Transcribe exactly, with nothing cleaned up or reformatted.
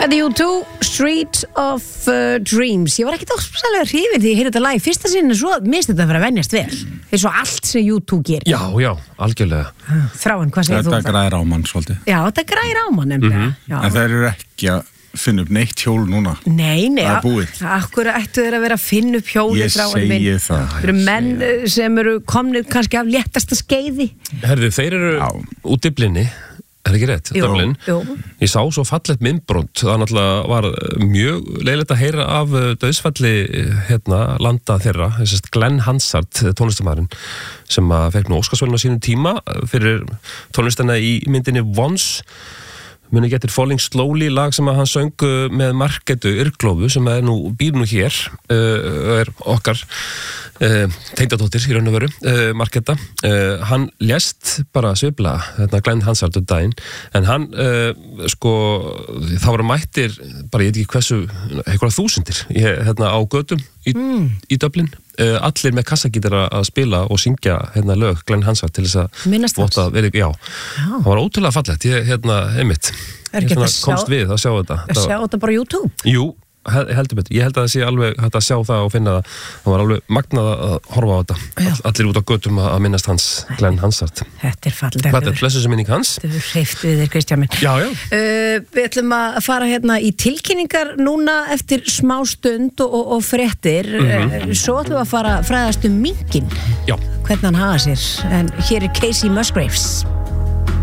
Þetta er U two, Street of uh, Dreams. Ég var ekkert áspæðslega hrifin því ég heyrði þetta lag. Fyrsta sinni svo minnst þetta að vera að venjast vel. Það er svo allt sem U two gerir. Já, já, algjörlega. Þráin, hvað segir þú? Þetta græðir á mann svolítið. Já, þetta græðir á mann nefnilega. Mm-hmm. En þeir eru ekki að finna upp neitt hjól núna. Nei, nei. Það er búið. Akkur ættu þeir að vera að finna upp hjóli Ég Þráin minn. segi það. Það eru menn sem eru komnir kannski af léttasta skeiði. Herðu, þeir eru Já. út í blinni. Er ekki rétt? Jú, Dublin. jú. Ég sá svo fallegt myndbrot. Það náttúrulega var mjög leiðilegt að heyra af dauðsfalli hérna, landa þeirra, þessast Glenn Hansard, tónlistamæðurinn, sem að fekk nú Óskarsverðlaun á sínum tíma fyrir tónlistina í myndinni Once. Muni getur Falling Slowly, lag sem að hann söng með Marketu Yrglófu, sem er nú, býr nú hér, uh, er okkar uh, tengdadóttir í raun og veru, uh, Marketa. Uh, hann lést bara svifla, þetta Glenn Hansard um daginn, en hann, uh, sko, þá voru mættir, bara ég veit ekki hversu, eitthvað þúsundir, ég, hérna á götum í, mm. í Dublin. Uh, allir með kassagítar að spila og syngja hérna lög Glenn Hansard til þess að Minnast hans. votta, veri, já, já. Það var ótrúlega fallegt, ég hérna, einmitt Er ég ekki svona hægt að komst sjá- við að sjá þetta Að sjá þetta bara á YouTube. Jú, he- heldur betur, ég held að það sé alveg hægt að sjá það og finna það, það var alveg magnað að horfa á þetta, Já. All, allir út á götum að minnast hans, Glenn Hansard. Þetta er fallegt. Hvað er blessu sem minning hans? Þetta er hreift við þér, Kristján minn. Já, já. Uh, við ætlum að fara hérna í tilkynningar núna eftir smá stund og, og, og fréttir. Mhm. uh, Svo ætlum við að fara að fræðast um minkinn, Já. hvernig hann hafa sér. En hér er Casey Musgraves.